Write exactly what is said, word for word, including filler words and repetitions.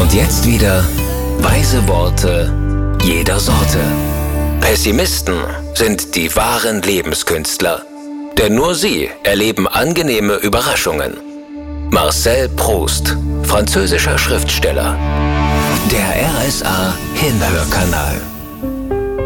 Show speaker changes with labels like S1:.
S1: Und jetzt wieder weise Worte jeder Sorte. Pessimisten sind die wahren Lebenskünstler, denn nur sie erleben angenehme Überraschungen. Marcel Proust, französischer Schriftsteller. Der R S A Hinhörkanal.